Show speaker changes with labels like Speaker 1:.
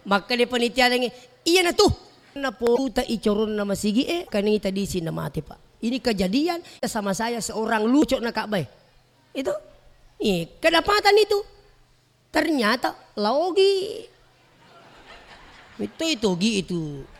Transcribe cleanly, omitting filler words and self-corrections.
Speaker 1: Maka dia panitia lagi, iya na tuh. Na po ta icoron na masigi kaning tadi si na mati pak. Ini kejadian sama saya seorang lucu na Ka'bah. Itu, kedapatan itu. Ternyata laogi. Itu